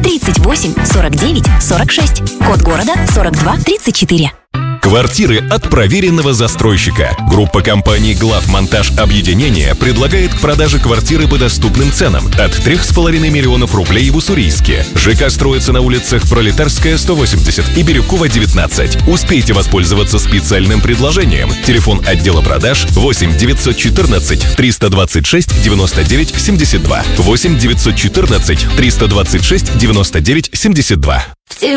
38 49 46. Код города 42 34. Квартиры от проверенного застройщика. Группа компаний «Главмонтаж Объединение» предлагает к продаже квартиры по доступным ценам от 3,5 миллионов рублей в Уссурийске. ЖК строится на улицах Пролетарская, 180 и Бирюкова, 19. Успейте воспользоваться специальным предложением. Телефон отдела продаж 8 914 326 99 72. 8 914 326 99 72.